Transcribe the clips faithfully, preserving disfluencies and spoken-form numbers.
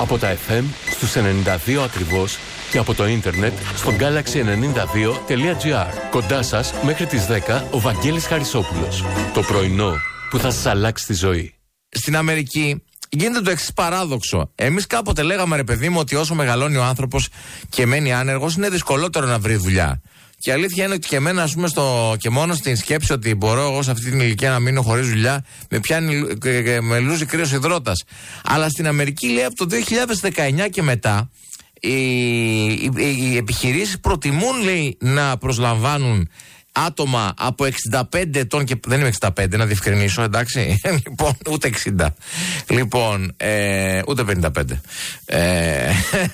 Από τα εφ εμ στους ενενήντα δύο ακριβώς και από το ίντερνετ στο γκάλαξι ενενήντα δύο τελεία τζι άρ. Κοντά σας μέχρι τις δέκα ο Βαγγέλης Χαρισόπουλος. Το πρωινό που θα σας αλλάξει τη ζωή. Στην Αμερική γίνεται το εξής παράδοξο. Εμείς κάποτε λέγαμε, ρε παιδί μου, ότι όσο μεγαλώνει ο άνθρωπος και μένει άνεργος, είναι δυσκολότερο να βρει δουλειά. Και η αλήθεια είναι ότι και εμένα, ας πούμε, στο, και μόνο στην σκέψη ότι μπορώ εγώ σε αυτή την ηλικία να μείνω χωρίς δουλειά, με πιάνει, με λούζει κρύος υδρότας. Αλλά στην Αμερική, λέει, από το δύο χιλιάδες δεκαεννιά και μετά, οι, οι, οι επιχειρήσεις προτιμούν, λέει, να προσλαμβάνουν άτομα από εξήντα πέντε ετών και. Δεν είμαι εξήντα πέντε, να διευκρινίσω, εντάξει. Λοιπόν, ούτε εξήντα. Λοιπόν, ε, ούτε πενήντα πέντε. Ε,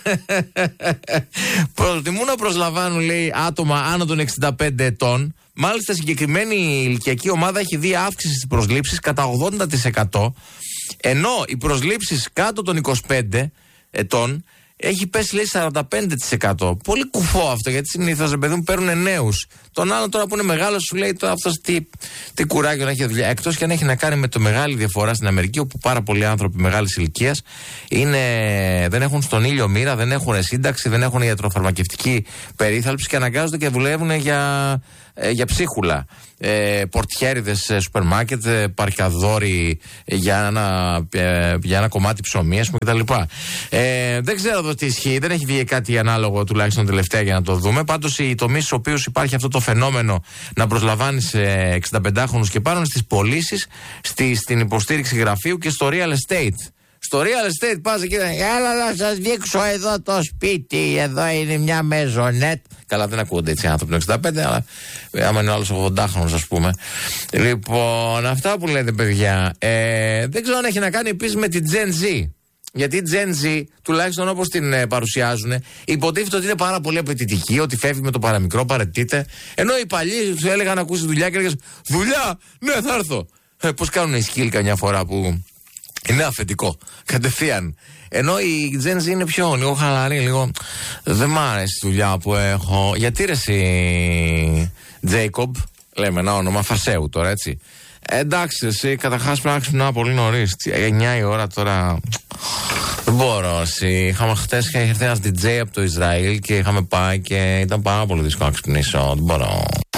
προτιμούν να προσλαμβάνουν, λέει, άτομα άνω των εξήντα πέντε ετών. Μάλιστα, συγκεκριμένη ηλικιακή ομάδα έχει δει αύξηση στις προσλήψεις κατά ογδόντα τοις εκατό. Ενώ οι προσλήψεις κάτω των είκοσι πέντε ετών έχει πέσει, λέει, σαράντα πέντε τοις εκατό. Πολύ κουφό αυτό, γιατί συνήθως, παιδί μου, παίρνουν νέους. Τον άλλο τώρα που είναι μεγάλος σου λέει τώρα αυτός τι, τι κουράγιο να έχει δουλειά. Εκτός και αν έχει να κάνει με το μεγάλη διαφορά στην Αμερική, όπου πάρα πολλοί άνθρωποι μεγάλης ηλικίας δεν έχουν στον ήλιο μοίρα, δεν έχουν σύνταξη, δεν έχουν ιατροφαρμακευτική περίθαλψη και αναγκάζονται και δουλεύουν για, για ψίχουλα. Ε, πορτιέριδες σούπερ μάρκετ, παρκαδόροι για ένα, ε, για ένα κομμάτι ψωμί, ας πούμε, κτλ. Ε, δεν ξέρω εδώ τι ισχύει, δεν έχει βγει κάτι ανάλογο τουλάχιστον τελευταία για να το δούμε. Πάντως οι τομείς στους οποίους υπάρχει αυτό το φαινόμενο να προσλαμβάνεις εξηνταπεντάχρονους και πάνω, στις πωλήσεις, στη, στην υποστήριξη γραφείου και στο real estate. Στο real estate πας εκεί, έλα να σας δείξω εδώ το σπίτι, εδώ είναι μια μεζονέτ. Καλά, δεν ακούγονται έτσι άνθρωποι εξήντα πέντε, αλλά άμα είναι ο άλλος ογδοντάχρονος, ας πούμε. Λοιπόν, αυτά που λέτε, παιδιά, ε, δεν ξέρω αν έχει να κάνει επίσης με την Gen Z. Γιατί η Gen Z, τουλάχιστον όπως την ε, παρουσιάζουν, υποτίθεται ότι είναι πάρα πολύ απαιτητική, ότι φεύγει με το παραμικρό, παρετείται. Ενώ οι παλιοί του έλεγαν να ακούσει δουλειά και έλεγαν δουλειά, ναι, θα έρθω. Ε, πώς κάνουν οι σκύλοι καμιά φορά που είναι αφεντικό, κατευθείαν. Ενώ η Gen Z είναι πιο λίγο χαλαρή, λίγο. Δεν μ' άρεσε η δουλειά που έχω. Γιατί ρε εσύ, Jacob, λέμε ένα όνομα Φασέου τώρα, έτσι. Ε, εντάξει, εσύ καταρχάς πρέπει να ξυπνάω πολύ νωρίς. εννιά η ώρα τώρα. Δεν μπορώ, εσύ. Είχαμε χτες και είχε έρθει ένας ντι τζέι από το Ισραήλ και είχαμε πάει και ήταν πάρα πολύ δύσκολο να ξυπνήσω. Δεν μπορώ.